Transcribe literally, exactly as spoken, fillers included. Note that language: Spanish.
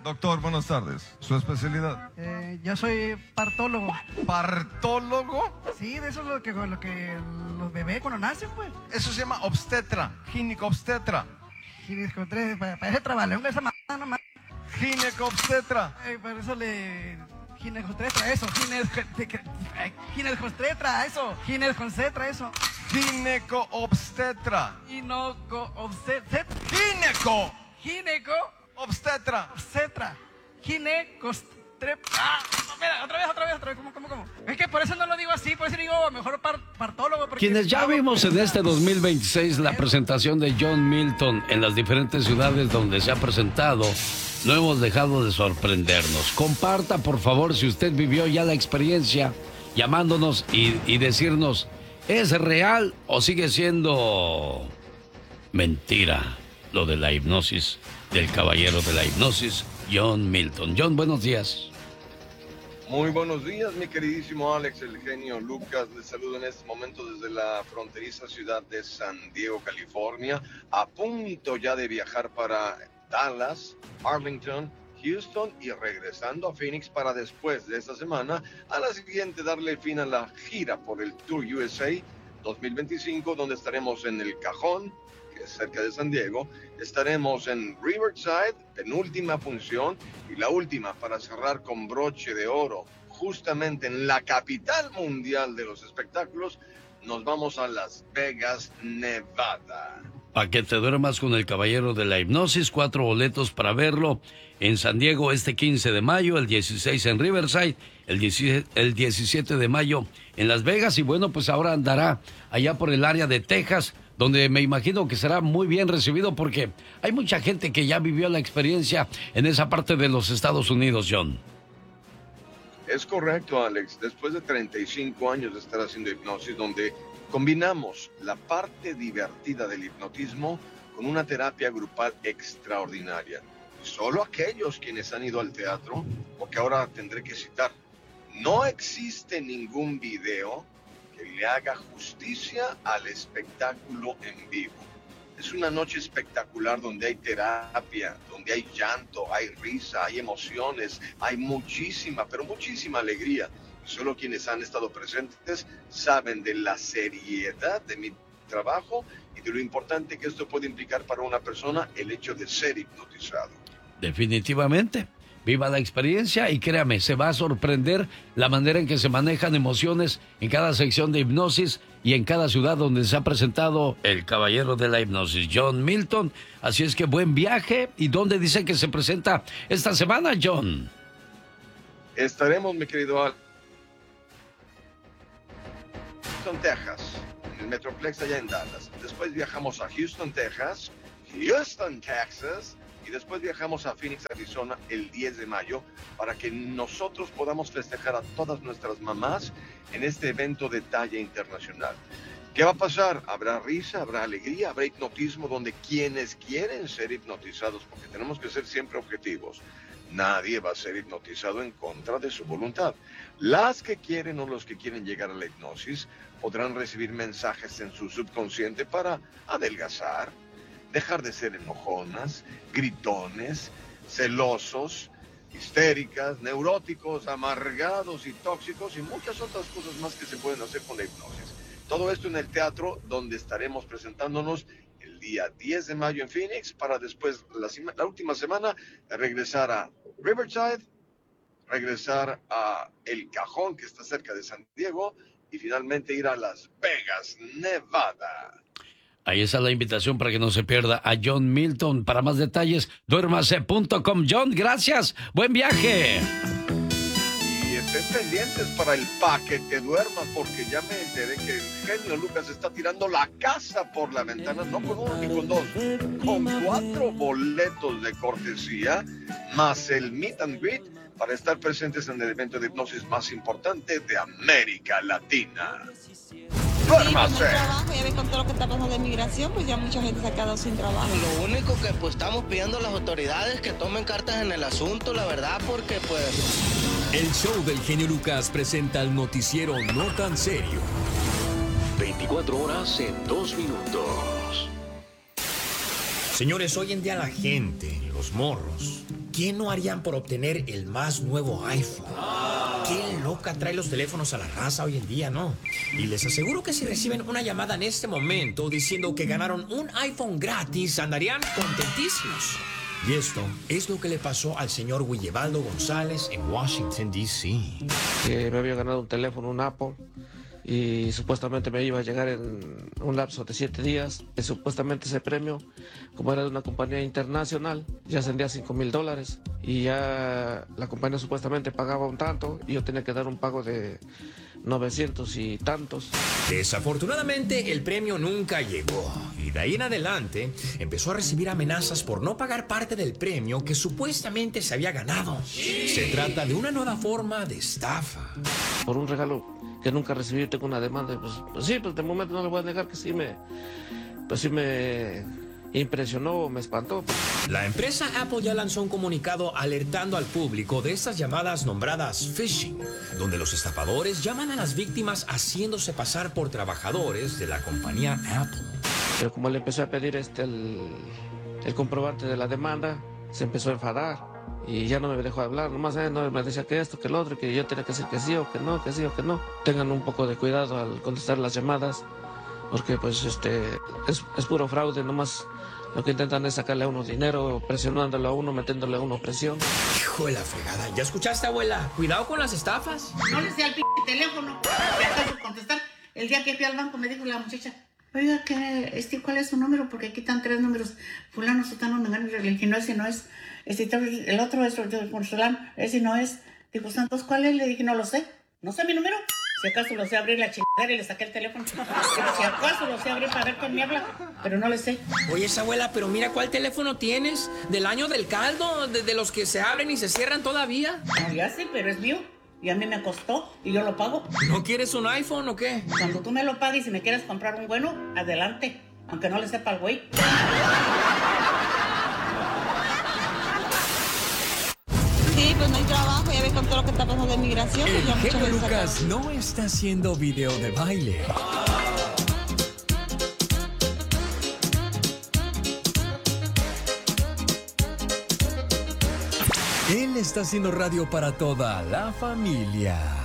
Doctor, buenas tardes. ¿Su especialidad? Eh, yo soy partólogo. ¿Partólogo? Sí, de eso es lo que, lo que los bebés cuando nacen, pues. Eso se llama obstetra, ginecobstetra. Ginecobstetra, para, para ese trabajo, esa mamá nomás. Ginecobstetra. Eh, para eso le... Ginecobstetra, eso. Ginecobstetra, eso. Ginecobstetra, eso. Gineco-obstetra. Gineco-obstetra. Gineco. Gineco. Obstetra. Obstetra. Ginecobstetra. Ah, mira, otra vez, otra vez, otra vez. ¿Cómo, cómo, cómo? Es que por eso no lo digo así, por eso digo mejor par, partólogo. Quienes ya vimos en este dos mil veintiséis la presentación de John Milton en las diferentes ciudades donde se ha presentado, no hemos dejado de sorprendernos. Comparta, por favor, si usted vivió ya la experiencia, llamándonos y, y decirnos, ¿es real o sigue siendo mentira lo de la hipnosis del caballero de la hipnosis, John Milton? John, buenos días. Muy buenos días, mi queridísimo Alex, el genio Lucas. Les saludo en este momento desde la fronteriza ciudad de San Diego, California, a punto ya de viajar para Dallas, Arlington, Houston y regresando a Phoenix para después de esta semana, a la siguiente darle fin a la gira por el Tour U S A dos mil veinticinco, donde estaremos en El Cajón, que es cerca de San Diego, estaremos en Riverside, penúltima función, y la última para cerrar con broche de oro, justamente en la capital mundial de los espectáculos, nos vamos a Las Vegas, Nevada. Para que te duermas con el caballero de la hipnosis, cuatro boletos para verlo en San Diego este quince de mayo, el dieciséis en Riverside, el diecisiete, el diecisiete de mayo en Las Vegas, y bueno, pues ahora andará allá por el área de Texas, donde me imagino que será muy bien recibido porque hay mucha gente que ya vivió la experiencia en esa parte de los Estados Unidos, John. Es correcto, Alex. Después de treinta y cinco años de estar haciendo hipnosis, donde combinamos la parte divertida del hipnotismo con una terapia grupal extraordinaria. Solo aquellos quienes han ido al teatro, porque ahora tendré que citar, no existe ningún video que le haga justicia al espectáculo en vivo. Es una noche espectacular donde hay terapia, donde hay llanto, hay risa, hay emociones, hay muchísima, pero muchísima alegría. Solo quienes han estado presentes saben de la seriedad de mi trabajo y de lo importante que esto puede implicar para una persona el hecho de ser hipnotizado. Definitivamente. Viva la experiencia y créame, se va a sorprender la manera en que se manejan emociones en cada sección de hipnosis y en cada ciudad donde se ha presentado el caballero de la hipnosis, John Milton. Así es que buen viaje. ¿Y dónde dice que se presenta esta semana, John? Estaremos, mi querido Al, Houston, Texas, en el Metroplex allá en Dallas. Después viajamos a Houston, Texas, Houston, Texas, y después viajamos a Phoenix, Arizona, el diez de mayo, para que nosotros podamos festejar a todas nuestras mamás en este evento de talla internacional. ¿Qué va a pasar? Habrá risa, habrá alegría, habrá hipnotismo, donde quienes quieren ser hipnotizados, porque tenemos que ser siempre objetivos, nadie va a ser hipnotizado en contra de su voluntad. Las que quieren o los que quieren llegar a la hipnosis podrán recibir mensajes en su subconsciente para adelgazar, dejar de ser enojonas, gritones, celosos, histéricas, neuróticos, amargados y tóxicos y muchas otras cosas más que se pueden hacer con la hipnosis. Todo esto en el teatro donde estaremos presentándonos el día diez de mayo en Phoenix para después, la, la última semana, regresar a Riverside, regresar a El Cajón, que está cerca de San Diego, y finalmente ir a Las Vegas, Nevada. Ahí está la invitación para que no se pierda a John Milton. Para más detalles, duérmase punto com. John, gracias. Buen viaje. Y estén pendientes para el pa' que te duermas, porque ya me enteré que el genio Lucas está tirando la casa por la ventana, no con uno ni con dos, con cuatro boletos de cortesía, más el meet and greet para estar presentes en el evento de hipnosis más importante de América Latina. ¡Duérmase! Sí, trabajo, ya ves con todo lo que está pasando de migración, pues ya mucha gente se ha quedado sin trabajo. Lo único que pues estamos pidiendo a las autoridades que tomen cartas en el asunto, la verdad, porque pues... El show del genio Lucas presenta el noticiero No Tan Serio. veinticuatro horas en dos minutos. Señores, hoy en día la gente, los morros, ¿Qué no harían por obtener el más nuevo iPhone? Qué loca trae los teléfonos a la raza hoy en día, ¿no? Y les aseguro que si reciben una llamada en este momento diciendo que ganaron un iPhone gratis, andarían contentísimos. Y esto es lo que le pasó al señor Willebaldo González en Washington, D C Que me había ganado un teléfono, un Apple, y supuestamente me iba a llegar en un lapso de siete días. Y supuestamente ese premio, como era de una compañía internacional, ya ascendía a cinco mil dólares. Y ya la compañía supuestamente pagaba un tanto y yo tenía que dar un pago de novecientos y tantos. Desafortunadamente, el premio nunca llegó. Y de ahí en adelante, empezó a recibir amenazas por no pagar parte del premio que supuestamente se había ganado. Se trata de una nueva forma de estafa. Por un regalo que nunca recibí, tengo una demanda. Pues, pues sí, pues de momento no le voy a negar que sí me... Pues sí me impresionó, me espantó. La empresa Apple ya lanzó un comunicado alertando al público de estas llamadas nombradas phishing, donde los estafadores llaman a las víctimas haciéndose pasar por trabajadores de la compañía Apple. Pero como le empecé a pedir este el, el comprobante de la demanda, se empezó a enfadar y ya no me dejó hablar. Nomás eh, no, me decía que esto, que lo otro, que yo tenía que decir que sí o que no, que sí o que no. Tengan un poco de cuidado al contestar las llamadas, porque pues este es, es puro fraude. Nomás lo que intentan es sacarle a uno dinero, presionándolo a uno, metiéndole a uno presión. Hijo de la fregada, ¿ya escuchaste, abuela? Cuidado con las estafas. No le sé al p*** teléfono, me acaso de contestar. El día que fui al banco me dijo la muchacha, oiga, ¿qué, este, ¿cuál es su número? Porque aquí están tres números, fulano, sotano, mengano, y le dije, no, ese no es. Este, el otro es fulano, ese no es. Dijo, Santos, ¿cuál es? Le dije, no lo sé, no sé mi número. Si acaso lo sé abrir la chingada y le saqué el teléfono. Pero si acaso lo sé abrir para ver quién me habla, pero no le sé. Oye, esa abuela, pero mira cuál teléfono tienes. Del año del caldo, de, de los que se abren y se cierran todavía. No, ya sé, pero es mío. Y a mí me costó y yo lo pago. ¿No quieres un iPhone o qué? Cuando tú me lo pagues y me quieres comprar un bueno, adelante. Aunque no le sepa al güey. Sí, pues no hay trabajo, ya ves con todo lo que está pasando de migración. Pues ya El mucha genio gente se Lucas acaba. no está haciendo video de baile. Él está haciendo radio para toda la familia.